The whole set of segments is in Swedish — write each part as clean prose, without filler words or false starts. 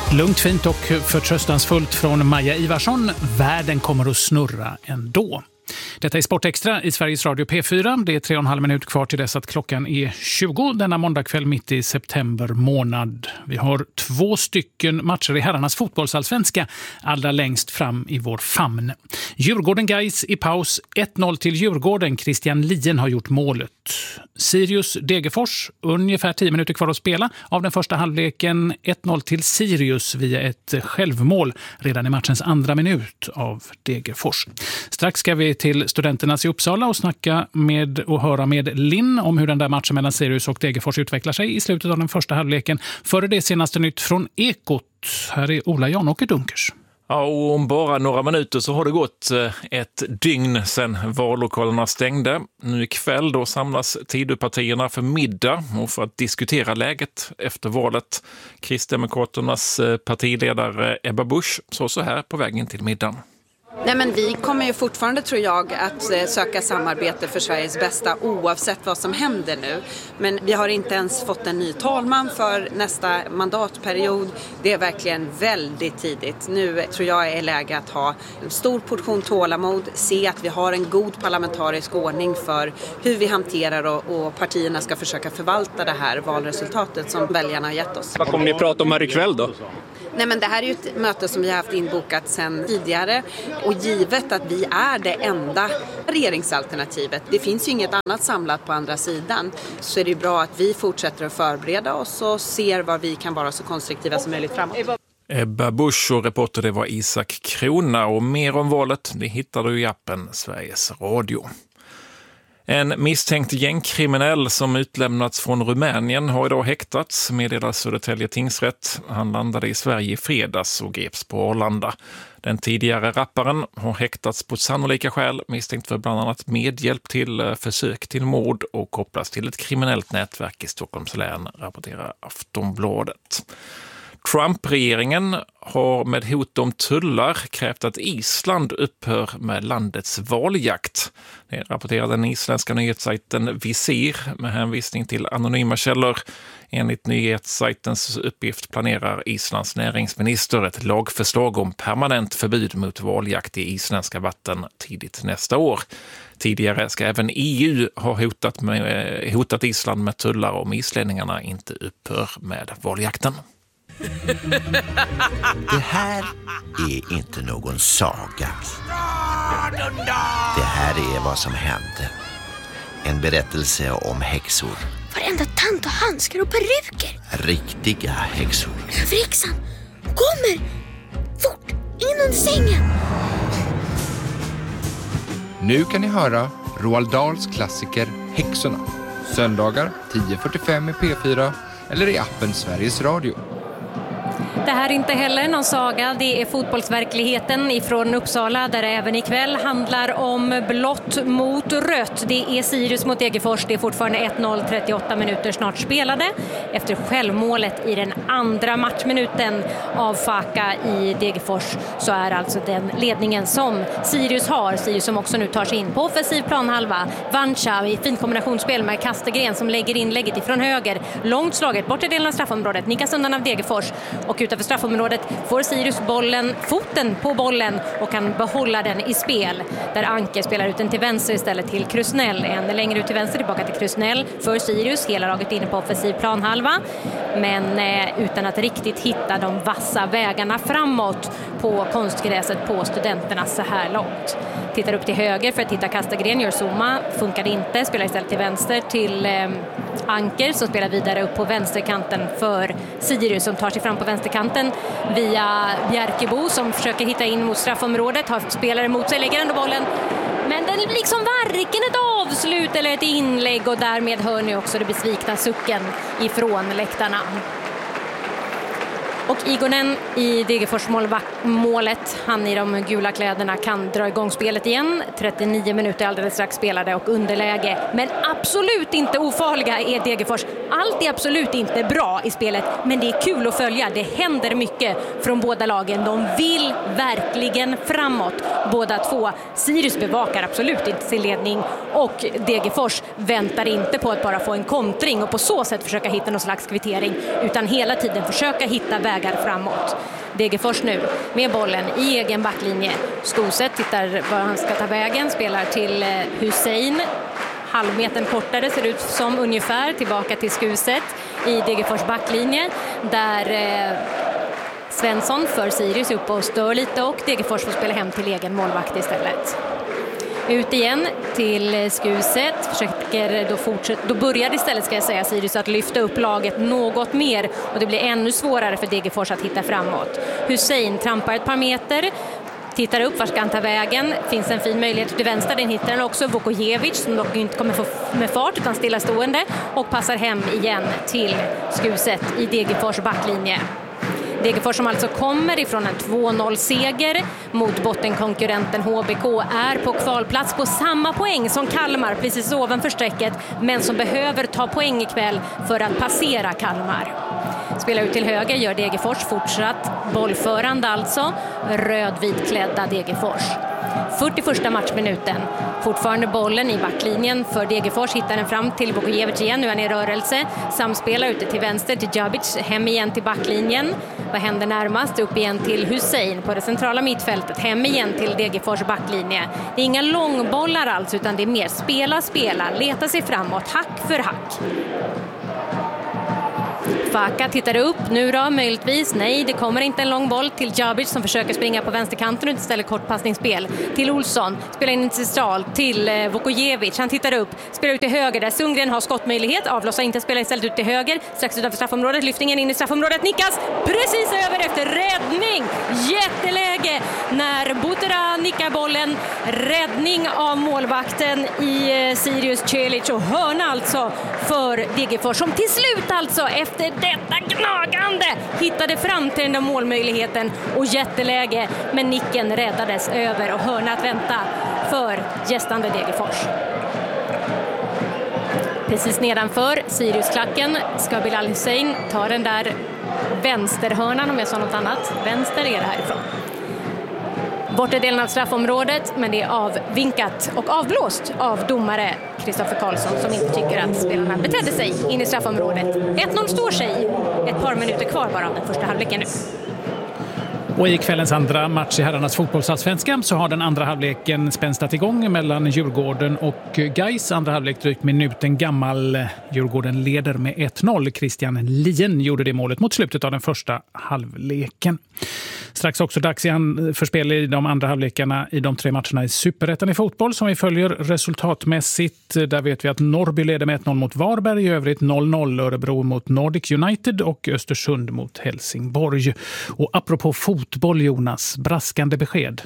Lugnt, fint och förtröstansfullt från Maja Ivarsson. Världen kommer att snurra ändå. Detta är Sportextra i Sveriges Radio P4. Det är 3,5 minut kvar till dess att klockan är 20 denna måndagkväll mitt i september månad. Vi har 2 stycken matcher i herrarnas fotbollsallsvenska allra längst fram i vår famn. Djurgården-Gais i paus, 1-0 till Djurgården. Christian Lien har gjort målet. Sirius-Degerfors, ungefär 10 minuter kvar att spela av den första halvleken. 1-0 till Sirius via ett självmål redan i matchens andra minut av Degerfors. Strax ska vi till Studenternas i Uppsala och snacka med och höra med Linn om hur den där matchen mellan Sirius och Degerfors utvecklar sig i slutet av den första halvleken. Före det senaste nytt från Ekot. Här är Ola Janåker Dunkers. Ja, och om bara några minuter så har det gått ett dygn sedan vallokalerna stängde. Nu ikväll då samlas Tidöpartierna för middag och för att diskutera läget efter valet. Kristdemokraternas partiledare Ebba Busch sa så här på vägen till middagen. Nej, men vi kommer ju fortfarande, tror jag, att söka samarbete för Sveriges bästa oavsett vad som händer nu. Men vi har inte ens fått en ny talman för nästa mandatperiod. Det är verkligen väldigt tidigt. Nu tror jag är läge att ha en stor portion tålamod, se att vi har en god parlamentarisk ordning för hur vi hanterar och partierna ska försöka förvalta det här valresultatet som väljarna har gett oss. Vad kommer ni prata om här ikväll då? Nej, men det här är ju ett möte som vi har haft inbokat sedan tidigare, och givet att vi är det enda regeringsalternativet, det finns ju inget annat samlat på andra sidan, så är det bra att vi fortsätter att förbereda oss och ser var vi kan vara så konstruktiva som möjligt framåt. Ebba Busch och reporter det var Isak Krona, och mer om valet det hittar du i appen Sveriges Radio. En misstänkt gängkriminell som utlämnats från Rumänien har idag häktats, meddelar Södertälje tingsrätt. Han landade i Sverige i fredags och greps på Arlanda. Den tidigare rapparen har häktats på sannolika skäl, misstänkt för bland annat medhjälp till försök till mord och kopplas till ett kriminellt nätverk i Stockholms län, rapporterar Aftonbladet. Trump-regeringen har med hot om tullar krävt att Island upphör med landets valjakt. Det rapporterar den isländska nyhetssajten Visir med hänvisning till anonyma källor. Enligt nyhetssajtens uppgift planerar Islands näringsminister ett lagförslag om permanent förbud mot valjakt i isländska vatten tidigt nästa år. Tidigare ska även EU ha hotat Island med tullar om islänningarna inte upphör med valjakten. Det här är inte någon saga. Det här är vad som hände. En berättelse om häxor. Varenda tant och handskar och peruker. Riktiga häxor. Överhäxan kommer! Fort! In under sängen! Nu kan ni höra Roald Dahls klassiker Häxorna. Söndagar 10:45 i P4 eller i appen Sveriges Radio. Det här är inte heller någon saga, det är fotbollsverkligheten ifrån Uppsala där det även ikväll handlar om blått mot rött. Det är Sirius mot Degerfors, det är fortfarande 1-0, 38 minuter snart spelade. Efter självmålet i den andra matchminuten av Faka i Degerfors så är alltså den ledningen som Sirius har. Sirius som också nu tar sig in på offensiv planhalva. Vancha i fin kombinationsspel med Kastegren som lägger inlägget ifrån höger. Långt slaget bort i delen av straffområdet, nickas undan av Degerfors. Och utanför straffområdet får Sirius foten på bollen och kan behålla den i spel. Där Anker spelar ut den till vänster istället till Krusnell. En längre ut till vänster tillbaka till Krusnell för Sirius. Hela laget inne på offensiv planhalva. Men utan att riktigt hitta de vassa vägarna framåt på konstgräset på studenterna så här långt. Tittar upp till höger för att hitta Kastegren. Gör Zuma, funkade inte. Spelar istället till vänster till Anker som spelar vidare upp på vänsterkanten för Sirius som tar sig fram på vänsterkanten via Bjärkebo som försöker hitta in mot straffområdet. Har spelare mot sig, lägger ändå bollen. Men den är liksom varken ett avslut eller ett inlägg och därmed hör ni också det besvikna sucken ifrån läktarna. Och Igonen i Degerfors-målet, han i de gula kläderna kan dra igång spelet igen. 39 minuter alldeles strax spelade och underläge. Men absolut inte ofarliga är Degerfors. Allt är absolut inte bra i spelet, men det är kul att följa. Det händer mycket från båda lagen. De vill verkligen framåt, båda två. Sirius bevakar absolut inte sin ledning och Degerfors väntar inte på att bara få en kontring och på så sätt försöka hitta någon slags kvittering, utan hela tiden försöka hitta vägar framåt. Degerfors nu med bollen i egen backlinje. Skoset tittar var han ska ta vägen, spelar till Hussein. Halvmetern kortare ser ut som ungefär, tillbaka till Skuset i Degerfors backlinje där Svensson för Sirius upp och stör lite och Degerfors får spela hem till egen målvakt istället. Ut igen till Skuset, då börjar istället ska jag säga Sirius att lyfta upp laget något mer och det blir ännu svårare för Degerfors att hitta framåt. Hussein trampar ett par meter, tittar upp, var ska han ta vägen? Finns en fin möjlighet till vänster, den hittar han också. Vukojevic som dock inte kommer få med fart utan stillastående och passar hem igen till Skuset i Degerfors backlinje. Degerfors som alltså kommer ifrån en 2-0-seger mot bottenkonkurrenten HBK är på kvalplats på samma poäng som Kalmar, precis ovanför strecket, men som behöver ta poäng ikväll för att passera Kalmar. Spelar ut till höger gör Degerfors, fortsatt bollförande alltså, rödvitklädda Degerfors. 41 matchminuten. Fortfarande bollen i backlinjen för Degerfors, hittar den fram till Vukojevic igen, nu är han i rörelse. Samspelar ute till vänster till Djabic, hem igen till backlinjen. Vad händer närmast? Upp igen till Hussein på det centrala mittfältet, hem igen till Degerfors backlinje. Det är inga långbollar alls utan det är mer spela, leta sig framåt, hack för hack. Faka tittar upp, nu då möjligtvis, nej det kommer inte en lång boll till Djabic som försöker springa på vänsterkanten och istället kortpassningsspel till Olsson, spelar in till stral till Vukojevic, han tittar upp, spelar ut till höger där Sundgren har skottmöjlighet, avlossar inte, spelar istället ut till höger, strax utanför straffområdet, lyftningen in i straffområdet, nickas precis över efter räddning, jätteläge när Butera nickar bollen, räddning av målvakten i Sirius Celic och hörna alltså för Degerfors som till slut alltså efter detta gnagande hittade fram till den där målmöjligheten och jätteläge, men nicken räddades över och hörna att vänta för gästande Degerfors. Precis nedanför Sirius-klacken ska Bilal Hussein ta den där vänsterhörnan, om jag sa något annat. Vänster är det härifrån. Bortre delen av straffområdet, men det är avvinkat och avblåst av domare Kristoffer Karlsson som inte tycker att spelarna betedde sig in i straffområdet. 1-0 står sig, ett par minuter kvar bara av den första halvleken nu. Och i kvällens andra match i herrarnas fotbollsallsvenskan så har den andra halvleken spänstat igång mellan Djurgården och Gais. Andra halvlek drygt minuten gammal. Djurgården leder med 1-0. Christian Lien gjorde det målet mot slutet av den första halvleken. Strax också dags för spel i de andra halvlekarna i de 3 matcherna i Superettan i fotboll som vi följer resultatmässigt. Där vet vi att Norrby leder med 1-0 mot Varberg, i övrigt 0-0 Örebro mot Nordic United och Östersund mot Helsingborg. Och apropå fotboll, Jonas, braskande besked.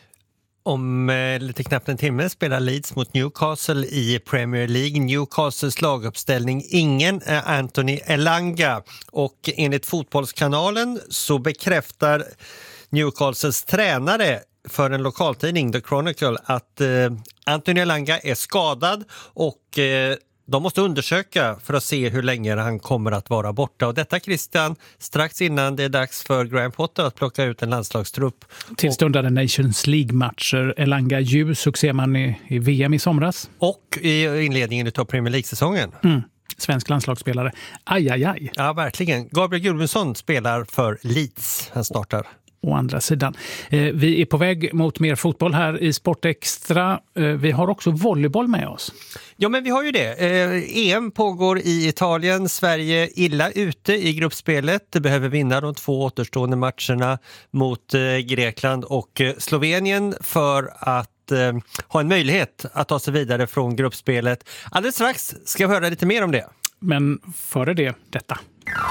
Om lite knappt en timme spelar Leeds mot Newcastle i Premier League. Newcastles laguppställning, ingen är Anthony Elanga. Och enligt Fotbollskanalen så bekräftar Newcastles tränare för en lokaltidning, The Chronicle, att Anthony Elanga är skadad och de måste undersöka för att se hur länge han kommer att vara borta. Och detta, Christian, strax innan det är dags för Graham Potter att plocka ut en landslagstrupp. Tillstundade Nations League-matcher. Elanga ju succéman i VM i somras. Och i inledningen av Premier League-säsongen. Svensk landslagsspelare. Aj. Ja, verkligen. Gabriel Gudmundsson spelar för Leeds. Han startar. Å andra sidan. Vi är på väg mot mer fotboll här i Sportextra. Vi har också volleyboll med oss. Ja, men vi har ju det. EM pågår i Italien. Sverige illa ute i gruppspelet. Det behöver vinna de 2 återstående matcherna mot Grekland och Slovenien för att ha en möjlighet att ta sig vidare från gruppspelet. Alldeles strax ska vi höra lite mer om det. Men före det, detta.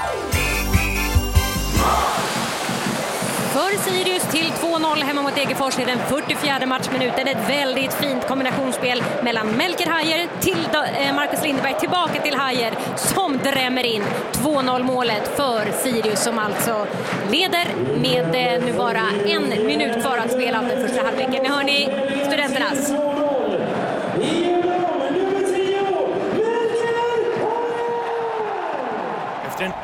För Sirius till 2-0 hemma mot Degerfors i den 44:e matchminuten. Ett väldigt fint kombinationsspel mellan Melker Hajer till Marcus Lindeberg, tillbaka till Hajer som drämmer in 2-0 målet för Sirius som alltså leder med nu bara 1 minut kvar att spela av den första halvleken. Nu hör ni studenternas.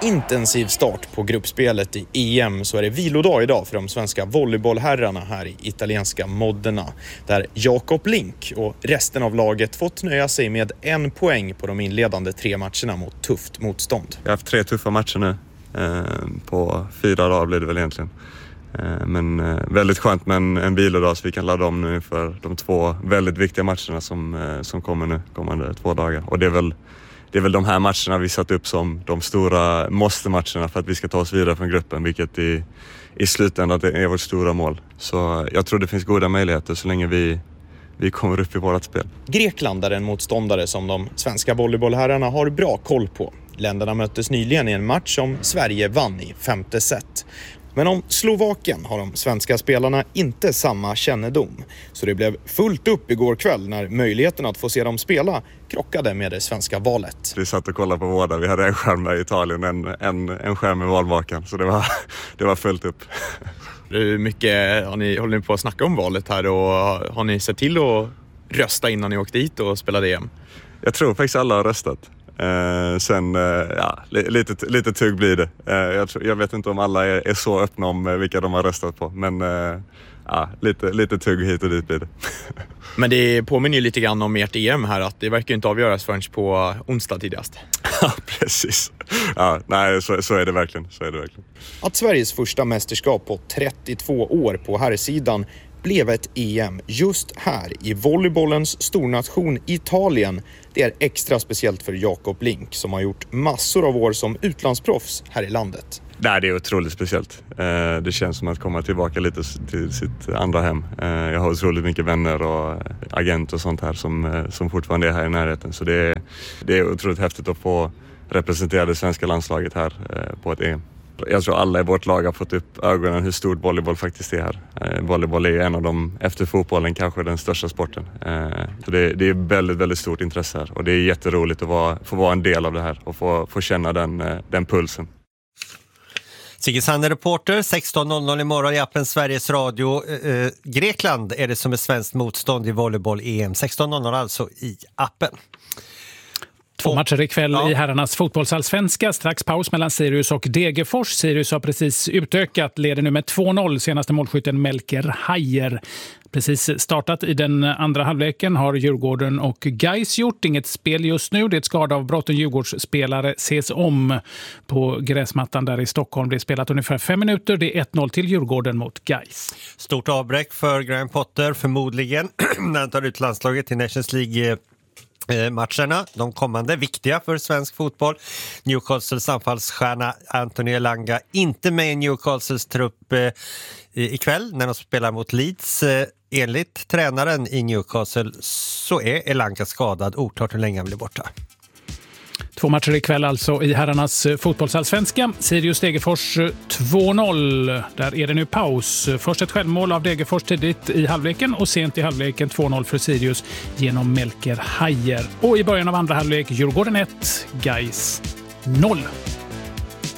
intensiv start på gruppspelet i EM så är det vilodag idag för de svenska volleybollherrarna här i italienska Modena. Där Jakob Link och resten av laget fått nöja sig med 1 poäng på de inledande 3 matcherna mot tufft motstånd. Jag har haft 3 tuffa matcher nu. På 4 dagar blir det väl egentligen. Men väldigt skönt med en vilodag så vi kan ladda om nu för de 2 väldigt viktiga matcherna som kommer nu, kommande 2 dagar. Och det är väl de här matcherna vi satt upp som de stora måste-matcherna för att vi ska ta oss vidare från gruppen, vilket i slutändan är vårt stora mål. Så jag tror det finns goda möjligheter så länge vi kommer upp i vårt spel. Grekland är en motståndare som de svenska volleybollherrarna har bra koll på. Länderna möttes nyligen i en match som Sverige vann i 5:e set. Men om Slovakien har de svenska spelarna inte samma kännedom. Så det blev fullt upp igår kväll när möjligheten att få se dem spela krockade med det svenska valet. Vi satt och kollade på båda. Vi hade en skärm med Italien, en skärm med valvakan. Så det var fullt upp. Hur mycket håller ni på att snacka om valet här och har ni sett till att rösta innan ni åkte dit och spelade EM? Jag tror faktiskt alla har röstat. Lite tugg blir det. Jag vet inte om alla är så öppna om vilka de har röstat på. Men lite tugg hit och dit blir det. Men det påminner ju lite grann om ert EM här att det verkar inte avgöras förrän på onsdag tidigast. Ja, precis. Ja, nej, så är det verkligen. Att Sveriges första mästerskap på 32 år på herrsidan blev ett EM just här i volleybollens stornation Italien. Det är extra speciellt för Jakob Link som har gjort massor av år som utlandsproffs här i landet. Nej, det är otroligt speciellt. Det känns som att komma tillbaka lite till sitt andra hem. Jag har otroligt mycket vänner och agent och sånt här som fortfarande är här i närheten. Så det är otroligt häftigt att få representera det svenska landslaget här på ett EM. Jag tror alla i vårt lag har fått upp ögonen hur stor volleyboll faktiskt är här. Volleyboll är en av de, efter fotbollen, kanske den största sporten. Så det är väldigt, väldigt stort intresse här. Och det är jätteroligt att få vara en del av det här och få känna den pulsen. Sigge Sander, reporter, 16.00 imorgon i appen Sveriges Radio. Grekland är det som är svenskt motstånd i volleyboll-EM. 16.00 alltså i appen. 2 matcher ikväll i herrarnas fotbollsallsvenska. Strax paus mellan Sirius och Degerfors. Sirius har precis utökat, leder nu med 2-0. Senaste målskytten Melker Hajer. Precis startat i den andra halvleken har Djurgården och Gais gjort. Inget spel just nu. Det är ett skadavbrott. En Djurgårdsspelare ses om på gräsmattan där i Stockholm. Det är spelat ungefär 5 minuter. Det är 1-0 till Djurgården mot Gais. Stort avbräck för Graham Potter förmodligen när han tar ut landslaget till Nations League matcherna, de kommande, viktiga för svensk fotboll. Newcastles anfallsstjärna Anthony Elanga inte med i Newcastles trupp ikväll när de spelar mot Leeds. Enligt tränaren i Newcastle så är Elanga skadad, oklart hur länge han blir borta. 2 matcher ikväll alltså i herrarnas fotbollsallsvenska. Sirius Degerfors 2-0. Där är det nu paus. Först ett självmål av Degerfors tidigt i halvleken och sent i halvleken 2-0 för Sirius genom Melker Hajer. Och i början av andra halvlek Djurgården 1, Gais 0.